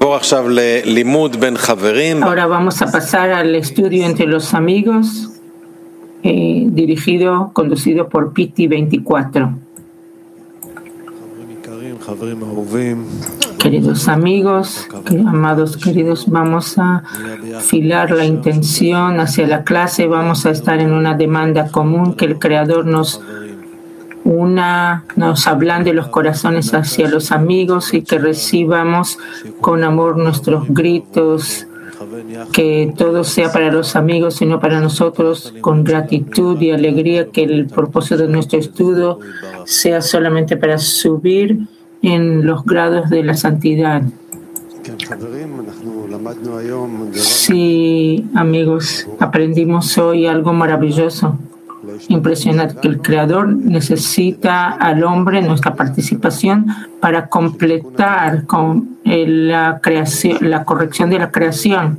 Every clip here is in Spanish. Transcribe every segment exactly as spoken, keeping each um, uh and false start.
Ahora vamos a pasar al estudio entre los amigos, eh, dirigido, conducido por Piti veinticuatro. Queridos amigos, amados queridos, vamos a filar la intención hacia la clase. Vamos a estar en una demanda común, que el Creador nos una, nos ablande los corazones hacia los amigos y que recibamos con amor nuestros gritos, que todo sea para los amigos y no para nosotros, con gratitud y alegría, que el propósito de nuestro estudio sea solamente para subir en los grados de la santidad. Sí, amigos, aprendimos hoy algo maravilloso, impresionante, que el Creador necesita al hombre, nuestra participación, para completar con la creación, la corrección de la creación.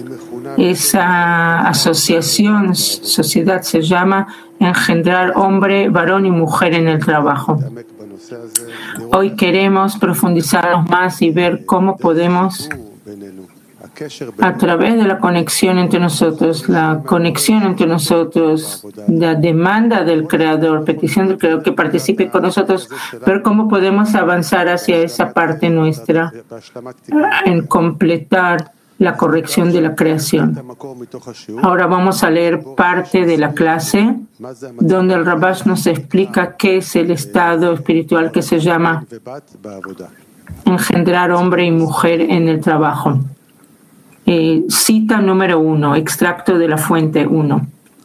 Esa asociación, sociedad, se llama engendrar hombre, varón y mujer en el trabajo. Hoy queremos profundizarnos más y ver cómo podemos, a través de la conexión entre nosotros, la conexión entre nosotros, la demanda del Creador, petición del Creador que participe con nosotros, ver cómo podemos avanzar hacia esa parte nuestra, en completar la corrección de la creación. Ahora vamos a leer parte de la clase donde el Rabash nos explica qué es el estado espiritual que se llama engendrar hombre y mujer en el trabajo. Eh, cita número uno, extracto de la fuente uno.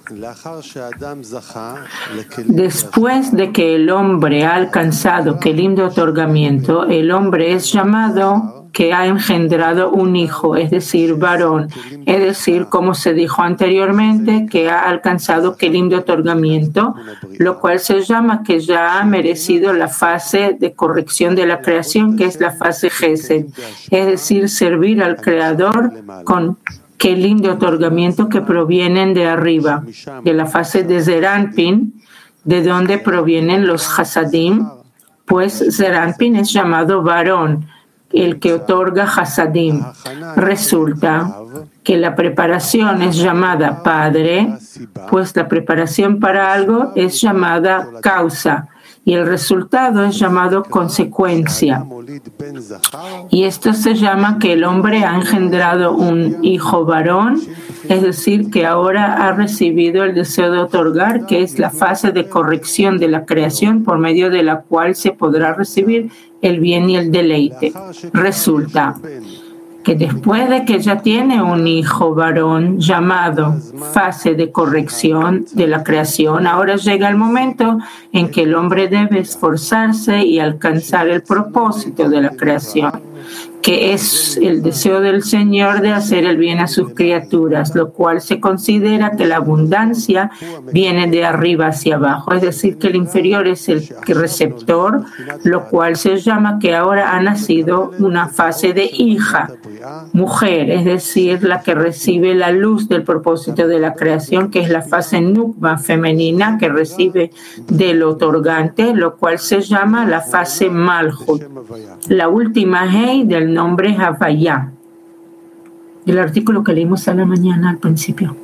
Después de que el hombre ha alcanzado kelim de otorgamiento, el hombre es llamado que ha engendrado un hijo, es decir, varón, es decir, como se dijo anteriormente, que ha alcanzado kelim de otorgamiento, lo cual se llama que ya ha merecido la fase de corrección de la creación, que es la fase Gesed, es decir, servir al Creador con kelim de otorgamiento que provienen de arriba, de la fase de Zeranpin, de donde provienen los Hasadim, pues Zeranpin es llamado varón, el que otorga Hasadim. Resulta que la preparación es llamada padre, pues la preparación para algo es llamada causa y el resultado es llamado consecuencia. Y esto se llama que el hombre ha engendrado un hijo varón, es decir, que ahora ha recibido el deseo de otorgar, que es la fase de corrección de la creación por medio de la cual se podrá recibir el bien y el deleite. Resulta que después de que ya tiene un hijo varón llamado fase de corrección de la creación, ahora llega el momento en que el hombre debe esforzarse y alcanzar el propósito de la creación, que es el deseo del Señor de hacer el bien a sus criaturas, lo cual se considera que la abundancia viene de arriba hacia abajo, es decir, que el inferior es el receptor, lo cual se llama que ahora ha nacido una fase de hija, mujer, es decir, la que recibe la luz del propósito de la creación, que es la fase nukba femenina que recibe del otorgante, lo cual se llama la fase malhut, la última hey del nombre Havaya, el artículo que leímos a la mañana al principio.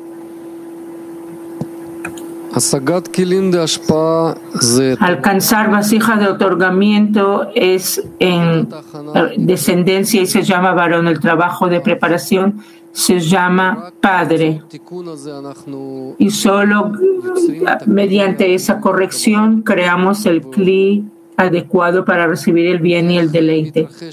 Alcanzar vasija de otorgamiento es en descendencia y se llama varón. El trabajo de preparación se llama padre. Y solo mediante esa corrección creamos el cli adecuado para recibir el bien y el deleite.